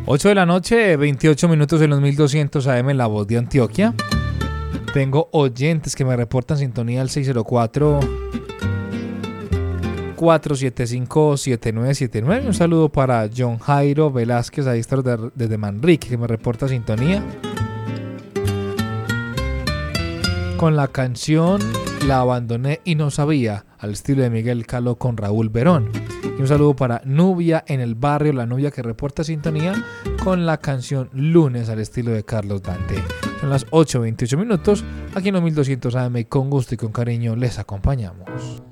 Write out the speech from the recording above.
8 de la noche, 28 minutos en los 1200 AM en La Voz de Antioquia. Tengo oyentes que me reportan sintonía al 604-475-7979. Un saludo para John Jairo Velázquez, ahí está desde Manrique, que me reporta sintonía con la canción La Abandoné y No Sabía, al estilo de Miguel Caló con Raúl Verón. Y un saludo para Nubia en el barrio, la Nubia que reporta sintonía con la canción Lunes al estilo de Carlos Dante. Son las 8:28 minutos, aquí en los 1200 AM, con gusto y con cariño les acompañamos.